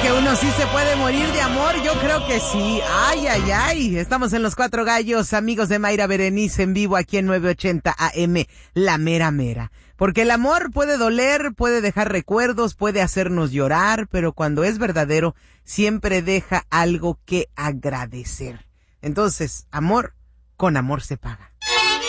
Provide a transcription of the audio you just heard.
que uno sí se puede morir de amor, yo creo que sí. Ay, ay, ay. Estamos en Los Cuatro Gallos, amigos de Mayra Berenice, en vivo aquí en 980 AM, La Mera Mera. Porque el amor puede doler, puede dejar recuerdos, puede hacernos llorar, pero cuando es verdadero, siempre deja algo que agradecer. Entonces, amor, con amor se paga.